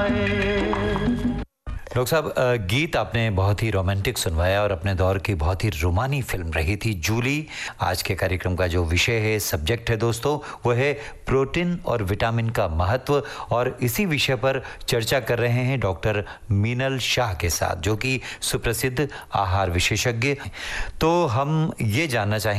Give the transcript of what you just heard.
Doctor साहब, गीत आपने बहुत ही रोमांटिक सुनवाया और अपने दौर की बहुत ही रोमानी फिल्म रही थी जूली। आज के कार्यक्रम का जो विषय है, सब्जेक्ट है दोस्तों, वो है प्रोटीन और विटामिन का महत्व, और इसी विषय पर चर्चा कर रहे हैं डॉक्टर मीनल शाह के साथ, जो कि सुप्रसिद्ध आहार विशेषज्ञ। तो हम ये जानना चाहेंगे